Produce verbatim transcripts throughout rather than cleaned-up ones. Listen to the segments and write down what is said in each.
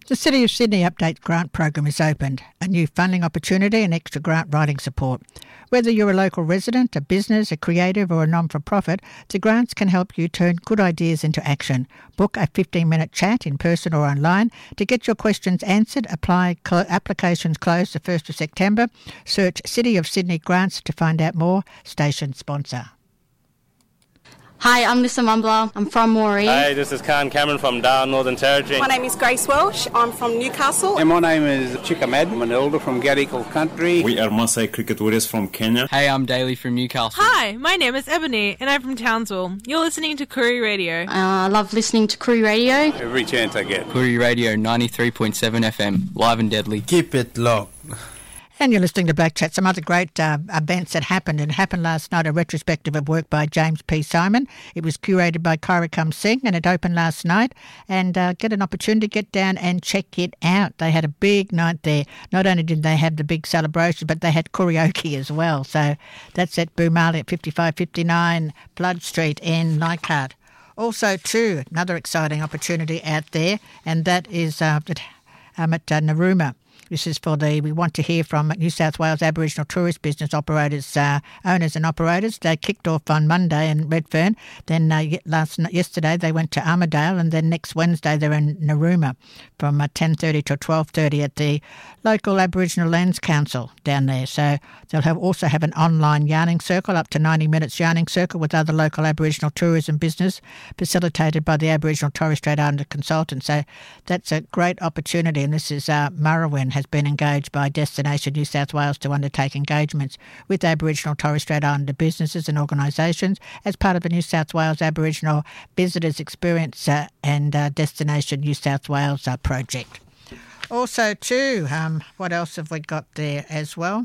The City of Sydney Update Grant Program is opened, a new funding opportunity and extra grant writing support. Whether you're a local resident, a business, a creative or a non-for-profit, the grants can help you turn good ideas into action. Book a fifteen-minute chat in person or online to get your questions answered. Apply cl- applications close the first of September. Search City of Sydney Grants to find out more. Station sponsor. Hi, I'm Lisa Mumbler. I'm from Moree. Hi, this is Khan Cameron from Darwin, Northern Territory. My name is Grace Welsh. I'm from Newcastle. And my name is Chika Mad. I'm an elder from Gadigal Country. We are Maasai Cricket Warriors from Kenya. Hey, I'm Daly from Newcastle. Hi, my name is Ebony and I'm from Townsville. You're listening to Koori Radio. Uh, I love listening to Koori Radio. Every chance I get. Koori Radio ninety-three point seven F M, live and deadly. Keep it locked. And you're listening to Black Chat. Some other great uh, events that happened. It happened last night, a retrospective of work by James P. Simon. It was curated by Kairakam Singh and it opened last night. And uh, get an opportunity to get down and check it out. They had a big night there. Not only did they have the big celebration, but they had karaoke as well. So that's at Boomali at fifty-five fifty-nine Blood Street in Leichhardt. Also, too, another exciting opportunity out there, and that is uh, at, um, at uh, Narooma. This is for the, we want to hear from New South Wales Aboriginal Tourist Business Operators, uh, owners and operators. They kicked off on Monday in Redfern. Then uh, last yesterday they went to Armidale, and then next Wednesday they're in Narooma from uh, ten thirty to twelve thirty at the local Aboriginal Lands Council down there. So they'll have also have an online yarning circle, up to ninety minutes yarning circle with other local Aboriginal tourism business facilitated by the Aboriginal Torres Strait Islander consultant. So that's a great opportunity, and this is uh, Murrawin has been engaged by Destination New South Wales to undertake engagements with Aboriginal Torres Strait Islander businesses and organisations as part of the New South Wales Aboriginal Visitors Experience uh, and uh, Destination New South Wales uh, project. Also, too, um, what else have we got there as well?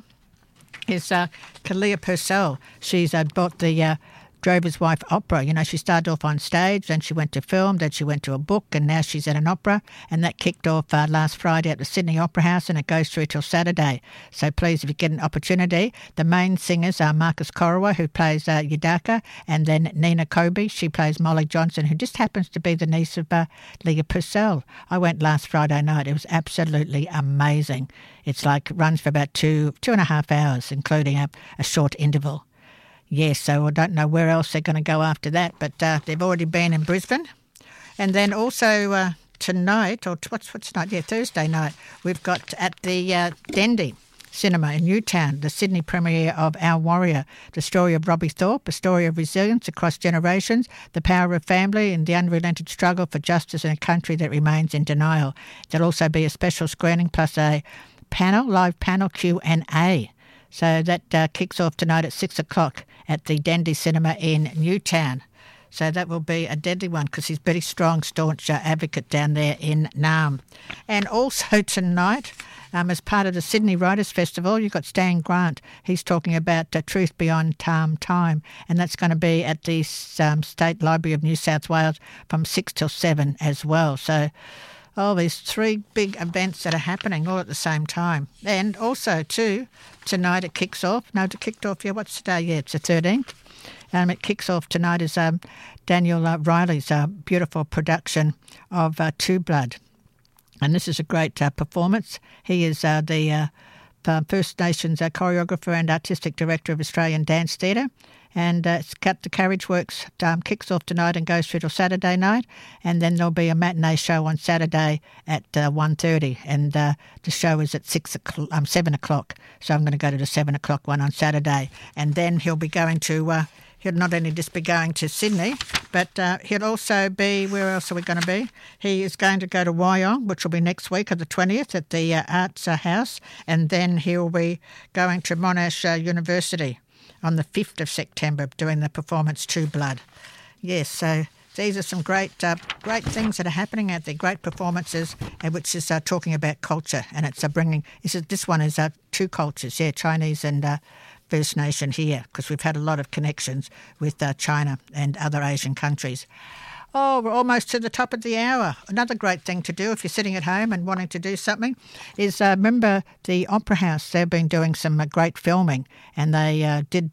Is uh, Kalia Purcell. She's uh, bought the uh, Drover's Wife opera. You know, she started off on stage, then she went to film, then she went to a book, and now she's at an opera. And that kicked off uh, last Friday at the Sydney Opera House, and it goes through till Saturday. So please, if you get an opportunity, the main singers are Marcus Korowa, who plays uh, Yudaka, and then Nina Kobe. She plays Molly Johnson, who just happens to be the niece of uh, Leah Purcell. I went last Friday night. It was absolutely amazing. It's like runs for about two, two and a half hours, including a, a short interval. Yes, so I don't know where else they're going to go after that, but uh, they've already been in Brisbane. And then also uh, tonight, or what's, what's tonight? Yeah, Thursday night, we've got at the uh, Dendy Cinema in Newtown, the Sydney premiere of Our Warrior, the story of Robbie Thorpe, a story of resilience across generations, the power of family and the unrelenting struggle for justice in a country that remains in denial. There'll also be a special screening plus a panel, live panel Q and A. So that uh, kicks off tonight at six o'clock at the Dendy Cinema in Newtown. So that will be a deadly one because he's a very strong, staunch uh, advocate down there in Naarm. And also tonight, um, as part of the Sydney Writers' Festival, you've got Stan Grant. He's talking about uh, Truth Beyond um, Time, and that's going to be at the um, State Library of New South Wales from six till seven as well. So oh, there's three big events that are happening all at the same time. And also, too, tonight it kicks off. No, it kicked off, yeah, what's today? Yeah, it's the thirteenth. Um, it kicks off tonight is um, Daniel uh, Riley's uh, beautiful production of uh, Two Blood. And this is a great uh, performance. He is uh, the uh, First Nations uh, choreographer and artistic director of Australian Dance Theatre. And uh, it's got the Carriage Works um, kicks off tonight and goes through till Saturday night. And then there'll be a matinee show on Saturday at uh, one thirty. And uh, the show is at six o'clock, um, seven o'clock. So I'm going to go to the seven o'clock one on Saturday. And then he'll be going to, uh, he'll not only just be going to Sydney, but uh, he'll also be, where else are we going to be? He is going to go to Wyong, which will be next week on the twentieth at the uh, Arts uh, House. And then he'll be going to Monash uh, University on the fifth of September, doing the performance Two Blood. Yes, so these are some great uh, great things that are happening out there, great performances, uh, which is uh, talking about culture, and it's uh, bringing, this, is, this one is uh, two cultures, yeah, Chinese and uh, First Nation here, because we've had a lot of connections with uh, China and other Asian countries. Oh, we're almost to the top of the hour. Another great thing to do if you're sitting at home and wanting to do something is uh, remember the Opera House. They've been doing some uh, great filming, and they uh, did uh,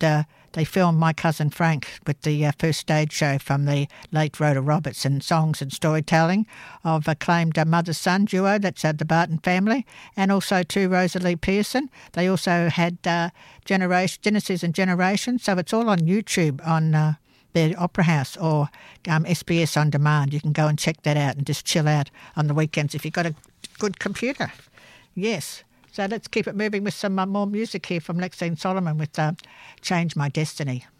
they filmed My Cousin Frank with the uh, first stage show from the late Rhoda Robertson, songs and storytelling of acclaimed uh, mother-son duo, that's uh, the Barton family, and also to Rosalie Pearson. They also had uh, Generation, Genesis and Generations, so it's all on YouTube on uh, their Opera House or um, S B S On Demand. You can go and check that out and just chill out on the weekends if you've got a good computer. Yes. So let's keep it moving with some uh, more music here from Lexine Solomon with uh, Change My Destiny.